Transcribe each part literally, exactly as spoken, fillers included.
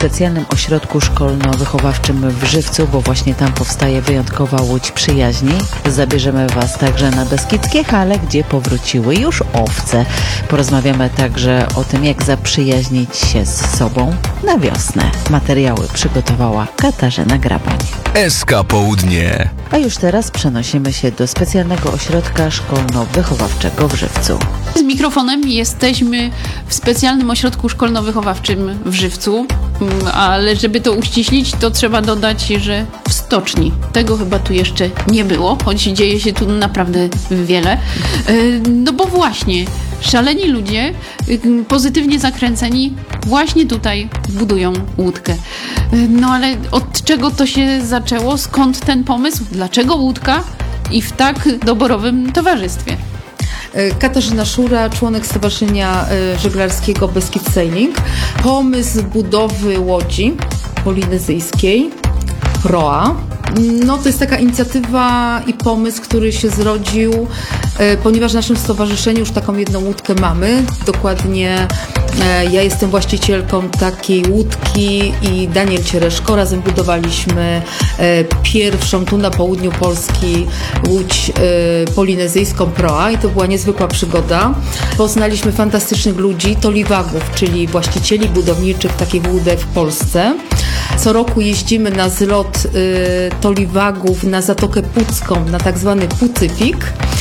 specjalnym ośrodku szkolno-wychowawczym w Żywcu, bo właśnie tam powstaje wyjątkowa Łódź Przyjaźni. Zabierzemy Was także na Beskidzkie Hale, gdzie powróciły już owce. Porozmawiamy także o tym, jak zaprzyjaźnić się z sobą na wiosnę. Materiały przygotowała Katarzyna Graboń. S K Południe. A już teraz przenosimy się do specjalnego ośrodka szkolno-wychowawczego w Żywcu. Z mikrofonem jesteśmy w specjalnym ośrodku szkolno-wychowawczym w Żywcu, ale żeby to uściślić, to trzeba dodać, że w stoczni. Tego chyba tu jeszcze nie było, choć dzieje się tu naprawdę wiele. No bo właśnie, szaleni ludzie, pozytywnie zakręceni, właśnie tutaj budują łódkę. No ale od czego to się zaczęło? Skąd ten pomysł? Dlaczego łódka? I w tak doborowym towarzystwie. Katarzyna Szura, członek Stowarzyszenia Żeglarskiego Beskid Sailing. Pomysł budowy łodzi polinezyjskiej Proa. No to jest taka inicjatywa i pomysł, który się zrodził, ponieważ w naszym stowarzyszeniu już taką jedną łódkę mamy. Dokładnie ja jestem właścicielką takiej łódki i Daniel Ciereszko. Razem budowaliśmy pierwszą tu na południu Polski łódź polinezyjską Proa i to była niezwykła przygoda. Poznaliśmy fantastycznych ludzi, toliwagów, czyli właścicieli budowniczych takich łódek w Polsce. Co roku jeździmy na zlot y, toliwagów na Zatokę Pucką, na tak zwany Pucyfik.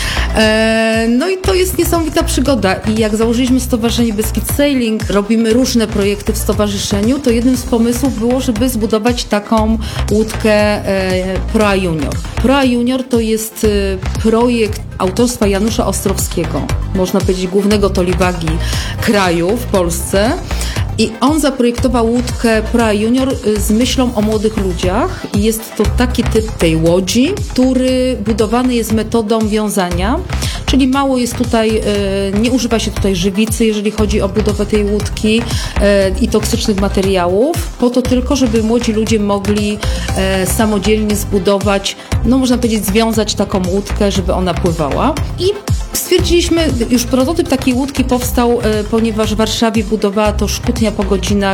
E, no i to jest niesamowita przygoda. I jak założyliśmy Stowarzyszenie Beskid Sailing, robimy różne projekty w stowarzyszeniu, to jednym z pomysłów było, żeby zbudować taką łódkę e, Proa Junior. Proa Junior to jest y, projekt autorstwa Janusza Ostrowskiego, można powiedzieć głównego toliwagi kraju w Polsce. I on zaprojektował łódkę Proa Junior z myślą o młodych ludziach i jest to taki typ tej łodzi, który budowany jest metodą wiązania, czyli mało jest tutaj, nie używa się tutaj żywicy, jeżeli chodzi o budowę tej łódki i toksycznych materiałów, po to tylko, żeby młodzi ludzie mogli samodzielnie zbudować, no można powiedzieć związać taką łódkę, żeby ona pływała. I stwierdziliśmy, już prototyp takiej łódki powstał, ponieważ w Warszawie budowała to Szkutnia po godzinach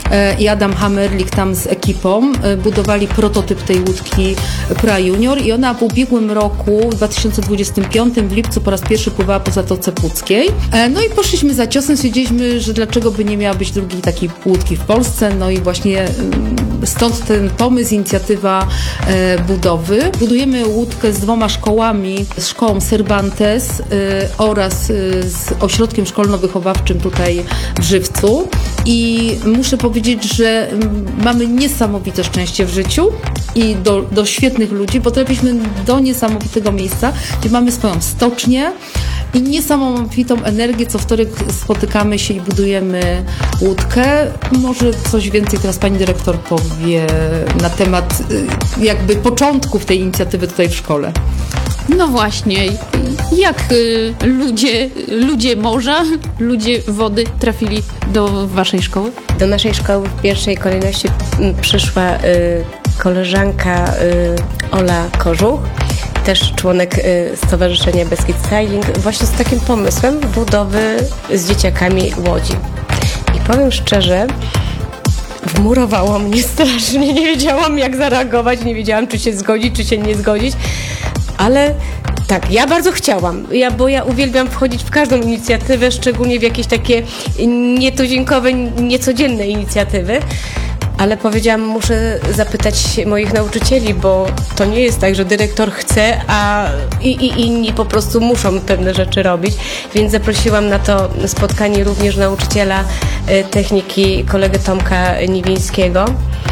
i Adam Hammerlik tam z ekipą budowali prototyp tej łódki Proa Junior i ona w ubiegłym roku, w dwa tysiące dwudziestym piątym, w lipcu po raz pierwszy pływała po Zatoce Puckiej. No i poszliśmy za ciosem, stwierdziliśmy, że dlaczego by nie miała być drugiej takiej łódki w Polsce, no i właśnie stąd ten pomysł, inicjatywa budowy. Budujemy łódkę z dwoma szkołami, z szkołą Cervantes oraz z ośrodkiem szkolno-wychowawczym tutaj w Żywcu i muszę powiedzieć, że mamy niesamowite szczęście w życiu i do, do świetnych ludzi, bo trafiliśmy do niesamowitego miejsca, gdzie mamy swoją stocznię i niesamowitą energię. Co wtorek spotykamy się i budujemy łódkę. Może coś więcej teraz pani dyrektor powie na temat jakby początków tej inicjatywy tutaj w szkole. No właśnie, jak y, ludzie, ludzie morza, ludzie wody trafili do waszej szkoły? Do naszej szkoły w pierwszej kolejności przyszła y, koleżanka y, Ola Kożuch, też członek y, Stowarzyszenia Beskid Sailing, właśnie z takim pomysłem budowy z dzieciakami łodzi. I powiem szczerze, wmurowało mnie strasznie, nie wiedziałam jak zareagować, nie wiedziałam czy się zgodzić, czy się nie zgodzić. Ale tak, ja bardzo chciałam, ja, bo ja uwielbiam wchodzić w każdą inicjatywę, szczególnie w jakieś takie nietuzinkowe, niecodzienne inicjatywy, ale powiedziałam, muszę zapytać moich nauczycieli, bo to nie jest tak, że dyrektor chce, a i, i inni po prostu muszą pewne rzeczy robić, więc zaprosiłam na to spotkanie również nauczyciela techniki, kolegę Tomka Niwińskiego.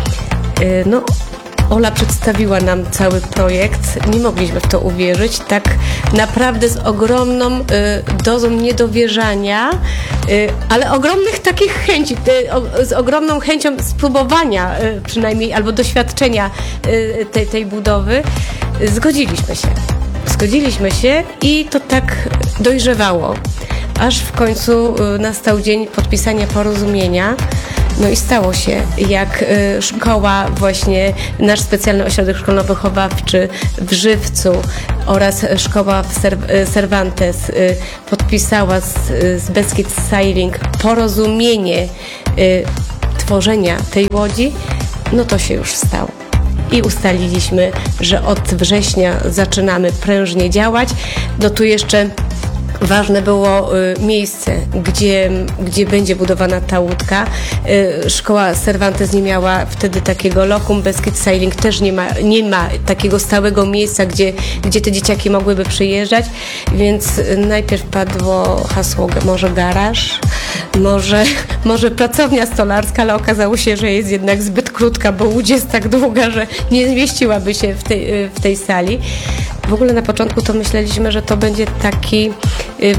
No, Ola przedstawiła nam cały projekt, nie mogliśmy w to uwierzyć, tak naprawdę z ogromną y, dozą niedowierzania, y, ale ogromnych takich chęci, y, o, z ogromną chęcią spróbowania y, przynajmniej, albo doświadczenia y, tej, tej budowy, y, zgodziliśmy się. Zgodziliśmy się i to tak dojrzewało, aż w końcu y, nastał dzień podpisania porozumienia. No i stało się, jak y, szkoła, właśnie nasz specjalny ośrodek szkolno-wychowawczy w Żywcu oraz szkoła w Cer- Cervantes y, podpisała z, z Beskid Sailing porozumienie y, stworzenia tej łodzi, no to się już stało. I ustaliliśmy, że od września zaczynamy prężnie działać. No tu jeszcze ważne było y, miejsce, gdzie, gdzie będzie budowana ta łódka. Y, szkoła Cervantes nie miała wtedy takiego lokum, Beskid Sailing też nie ma, nie ma takiego stałego miejsca, gdzie, gdzie te dzieciaki mogłyby przyjeżdżać, więc y, najpierw padło hasło może garaż, może, może pracownia stolarska, ale okazało się, że jest jednak zbyt krótka, bo łódź jest tak długa, że nie zmieściłaby się w tej, w tej sali. W ogóle na początku to myśleliśmy, że to będzie taki, y,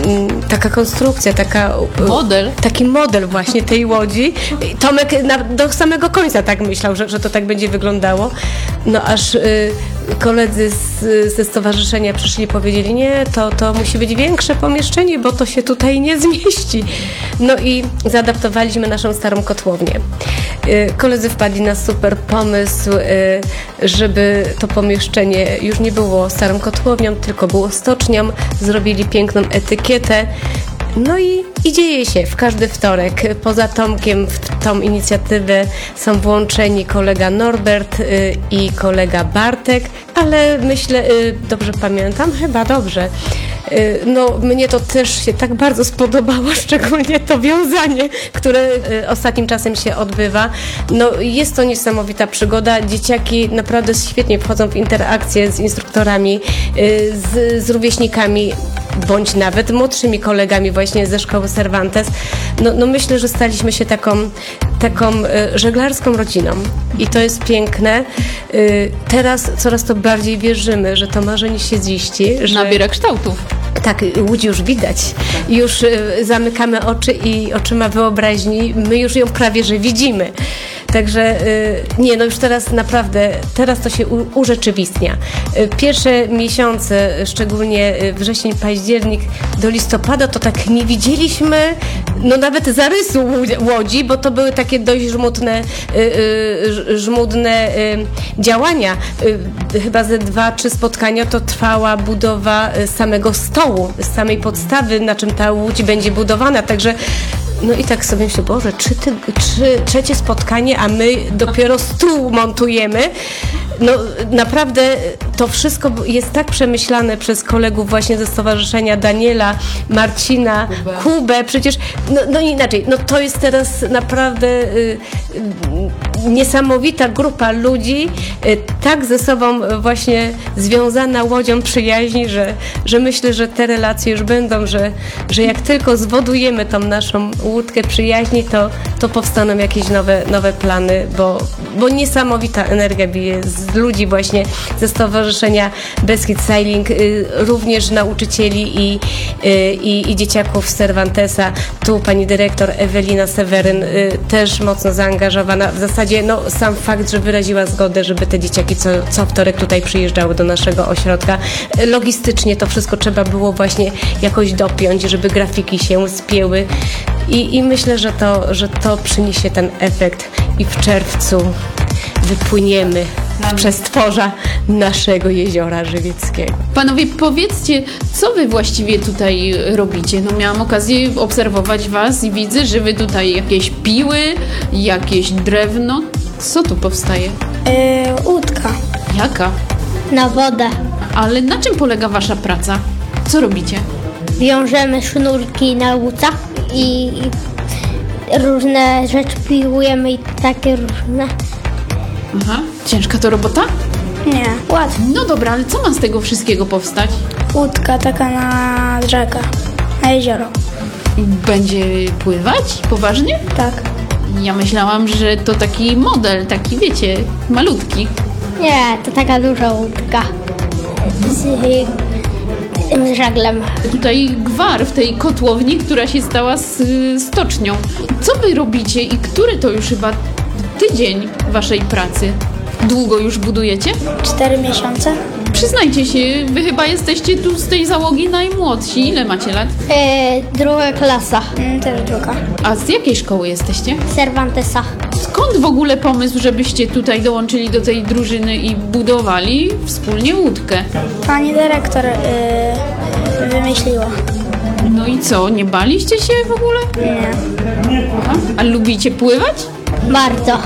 taka konstrukcja, taka, Model. taki model właśnie tej łodzi. Tomek na, do samego końca tak myślał, że, że to tak będzie wyglądało. No aż y, koledzy z, ze stowarzyszenia przyszli i powiedzieli, nie, to, to musi być większe pomieszczenie, bo to się tutaj nie zmieści. No i zaadaptowaliśmy naszą starą kotłownię. Y, koledzy wpadli na super pomysł, y, żeby to pomieszczenie już nie było starą kotłownią, tylko było stocznią. Zrobili piękną etykietę. No i, i dzieje się w każdy wtorek. Poza Tomkiem w tą inicjatywę są włączeni kolega Norbert y, i kolega Bartek, ale myślę, y, dobrze pamiętam? Chyba dobrze. Y, no mnie to też się tak bardzo spodobało, szczególnie to wiązanie, które y, ostatnim czasem się odbywa. No jest to niesamowita przygoda. Dzieciaki naprawdę świetnie wchodzą w interakcję z instruktorami, y, z, z rówieśnikami, bądź nawet młodszymi kolegami właśnie ze szkoły Cervantes. No, no myślę, że staliśmy się taką, taką y, żeglarską rodziną i to jest piękne. Y, teraz coraz to bardziej wierzymy, że to marzenie się ziści. Że... Nabiera kształtów. Tak, łódź już widać. Już y, zamykamy oczy i oczyma wyobraźni, my już ją prawie że widzimy. Także y, nie, no już teraz naprawdę, teraz to się u, urzeczywistnia. Y, pierwsze miesiące, szczególnie y, wrzesień, październik do listopada, to tak nie widzieliśmy no nawet zarysu łodzi, bo to były takie dość żmudne, y, y, żmudne y, działania. Y, chyba ze dwa, trzy spotkania to trwała budowa samego stołu, samej podstawy, na czym ta łódź będzie budowana, także no i tak sobie myślę, Boże, trzy, ty, trzy, trzecie spotkanie, a my dopiero stół montujemy. No naprawdę to wszystko jest tak przemyślane przez kolegów właśnie ze stowarzyszenia, Daniela, Marcina, Kubę. Kubę. Przecież, no, no inaczej, no to jest teraz naprawdę y, y, niesamowita grupa ludzi, y, tak ze sobą właśnie związana łodzią przyjaźni, że, że myślę, że te relacje już będą, że, że jak tylko zwodujemy tą naszą łódkę przyjaźni, to, to powstaną jakieś nowe, nowe plany, bo, bo niesamowita energia bije z ludzi właśnie ze stowarzyszenia Beskid Sailing, również nauczycieli i, i, i dzieciaków z Cervantesa. Tu pani dyrektor Ewelina Seweryn też mocno zaangażowana. W zasadzie no, sam fakt, że wyraziła zgodę, żeby te dzieciaki co, co wtorek tutaj przyjeżdżały do naszego ośrodka. Logistycznie to wszystko trzeba było właśnie jakoś dopiąć, żeby grafiki się spięły. I, i myślę, że to, że to przyniesie ten efekt i w czerwcu wypłyniemy w przestworza naszego jeziora żywieckiego. Panowie, powiedzcie, co wy właściwie tutaj robicie? No miałam okazję obserwować was i widzę, że wy tutaj jakieś piły, jakieś drewno. Co tu powstaje? Yy, łódka Jaka? na wodę. Ale na czym polega wasza praca? Co robicie? Wiążemy sznurki na łódkach i, i różne rzeczy piłujemy i takie różne. Aha, ciężka to robota? Nie, łatwo. No dobra, ale co ma z tego wszystkiego powstać? Łódka taka na rzekę, na jezioro. Będzie pływać? Poważnie? Tak. Ja myślałam, że to taki model, taki wiecie, malutki. Nie, to taka duża łódka z tym żaglem. Tutaj gwar w tej kotłowni, która się stała z y, stocznią. Co wy robicie i który to już chyba tydzień waszej pracy? Długo już budujecie? Cztery miesiące. Przyznajcie się, wy chyba jesteście tu z tej załogi najmłodsi. Ile macie lat? Yy, druga klasa. Mm, też druga. A z jakiej szkoły jesteście? Cervantesa. Skąd w ogóle pomysł, żebyście tutaj dołączyli do tej drużyny i budowali wspólnie łódkę? Pani dyrektor yy, wymyśliła. No i co, nie baliście się w ogóle? Nie. Aha. A lubicie pływać? Bardzo.